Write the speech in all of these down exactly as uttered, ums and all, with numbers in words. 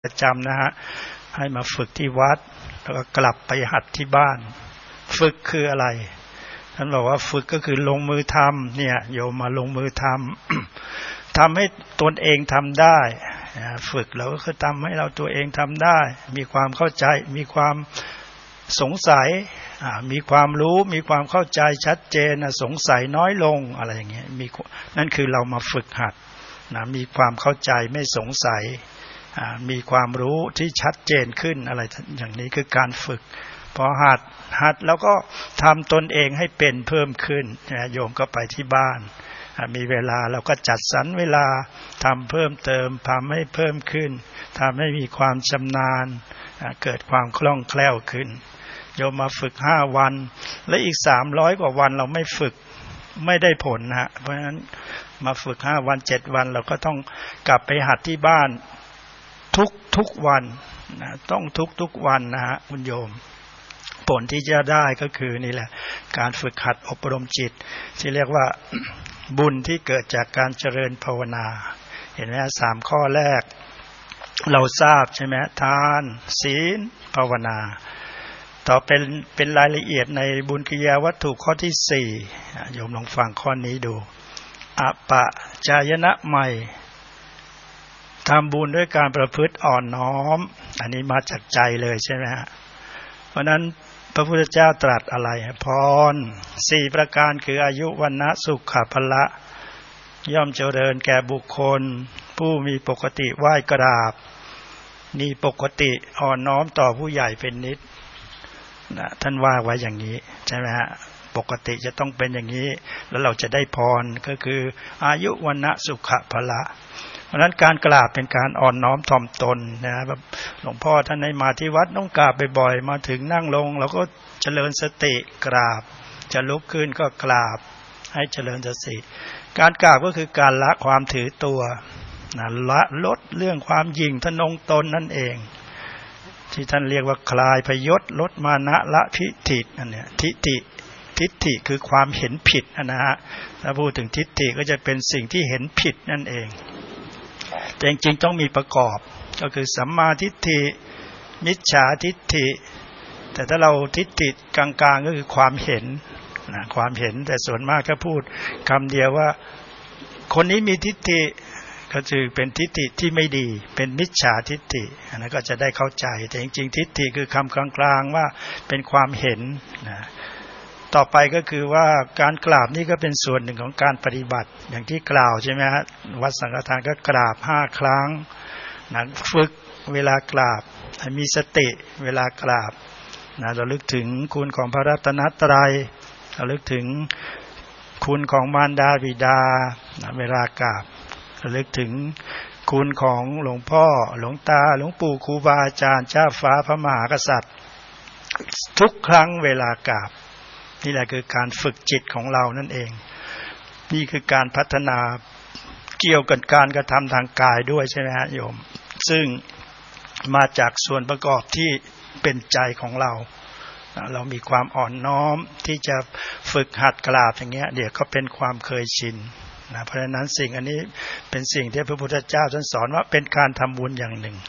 ประจำนะฮะให้มาฝึกที่วัดแล้วก็กลับไปหัดที่บ้านฝึกคืออะไรท่านบอกว่าฝึกก็คือลงมือทำเนี่ยโยมมาลงมือทำ ทำให้ตนเองทำได้ฝึกแล้วก็คือทำให้เราตัวเองทำได้มีความเข้าใจมีความสงสัยมีความรู้มีความเข้าใจชัดเจนสงสัยน้อยลงอะไรอย่างเงี้ยมีนั่นคือเรามาฝึกหัดนะมีความเข้าใจไม่สงสัยมีความรู้ที่ชัดเจนขึ้นอะไรอย่างนี้คือการฝึกพอหัดหัดแล้วก็ทำตนเองให้เป็นเพิ่มขึ้นนะโยมก็ไปที่บ้านมีเวลาเราก็จัดสรรเวลาทำเพิ่มเติมทำให้เพิ่มขึ้นทำให้มีความชำนาญเกิดความคล่องแคล่วขึ้นโยมมาฝึกห้าวันและอีกสามร้อยกว่าวันเราไม่ฝึกไม่ได้ผลนะฮะเพราะฉะนั้นมาฝึกห้าวันเจ็ดวันเราก็ต้องกลับไปหัดที่บ้านทุกทุกวันนะต้องทุกทุกวันนะฮะคุณโยมผลที่จะได้ก็คือนี่แหละการฝึกหัดอบรมจิตที่เรียกว่าบุญที่เกิดจากการเจริญภาวนาเห็นไหมสามข้อแรกเราทราบใช่ไหมทานศีลภาวนาต่อเป็นเป็นรายละเอียดในบุญกิริยาวัตถุข้อที่สี่โยมลองฟังข้อนี้ดูอปะจายนะใหม่ทำบุญด้วยการประพฤติอ่อนน้อมอันนี้มาจากใจเลยใช่ไหมฮะเพราะนั้นพระพุทธเจ้าตรัสอะไรพรสี่ประการคืออายุวันนะสุขภละย่อมเจริญแก่บุคคลผู้มีปกติไหว้กราบมีปกติอ่อนน้อมต่อผู้ใหญ่เป็นนิดนะท่านว่าไว้อย่างนี้ใช่ไหมฮะปกติจะต้องเป็นอย่างนี้แล้วเราจะได้พรก็คืออายุวันนะสุขภละเพราะนั้นการกราบเป็นการอ่อนน้อมถ่อมตนนะครับหลวงพ่อท่านให้มาที่วัดต้องกราบบ่อยๆมาถึงนั่งลงเราก็เจริญสติกราบจะลุกขึ้นก็กราบให้เจริญสติการกราบก็คือการละความถือตัวนะละลดเรื่องความหยิ่งทะนงตนนั่นเองที่ท่านเรียกว่าคลายพยศลดมานะละทิฏฐินั่นเนี่ยทิฏฐิทิฏฐิคือความเห็นผิดนะฮะถ้าพูดถึงทิฏฐิก็จะเป็นสิ่งที่เห็นผิดนั่นเองแต่จริงๆต้องมีประกอบก็คือสัมมาทิฏฐิมิจฉาทิฏฐิแต่ถ้าเราทิฏฐิกลางๆก็คือความเห็นนะความเห็นแต่ส่วนมากก็พูดคำเดียวว่าคนนี้มีทิฏฐิก็คือเป็นทิฏฐิที่ไม่ดีเป็นมิจฉาทิฏฐิอันนั้นก็จะได้เข้าใจแต่จริงๆทิฏฐิคือคำกลางๆว่าเป็นความเห็นนะต่อไปก็คือว่าการกราบนี่ก็เป็นส่วนหนึ่งของการปฏิบัติอย่างที่กล่าวใช่ไหมฮะวัดสังฆทานก็กราบห้าครั้งนะฝึกเวลากราบให้มีสติเวลากราบนะระลึกถึงคุณของพระรัตนตรัยระลึกถึงคุณของมารดาบิดานะเวลากราบระลึกถึงคุณของหลวงพ่อหลวงตาหลวงปู่ครูบาอาจารย์เจ้าฟ้าพระมหากษัตริย์ทุกครั้งเวลากราบนี่แหละคือการฝึกจิตของเรานั่นเองนี่คือการพัฒนาเกี่ยวกับการกระทำทางกายด้วยใช่ไหมฮะโยมซึ่งมาจากส่วนประกอบที่เป็นใจของเราเรามีความอ่อนน้อมที่จะฝึกหัดกราบอย่างเงี้ยเดี๋ยวก็เป็นความเคยชินนะเพราะฉะนั้นสิ่งอันนี้เป็นสิ่งที่พระพุทธเจ้าท่านสอนว่าเป็นการทำบุญอย่างหนึ่ง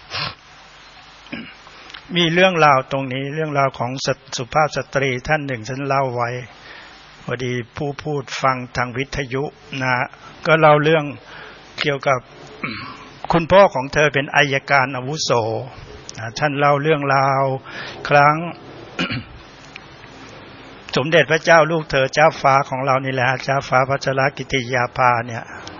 มีเรื่องราวตรงนี้เรื่องราวของสุภาพสตรีท่านหนึ่งท่านเล่าไว้พอดีผู้พูดฟังทางวิทยุนะก็เล่าเรื่องเกี่ยวกับคุณพ่อของเธอเป็นอัยการอาวุโสนะท่านเล่าเรื่องราวครั้ง สมเด็จพระเจ้าลูกเธอเจ้าฟ้าของเรานี่แหละเจ้าฟ้าพัชรกิติยาภาเนี่ย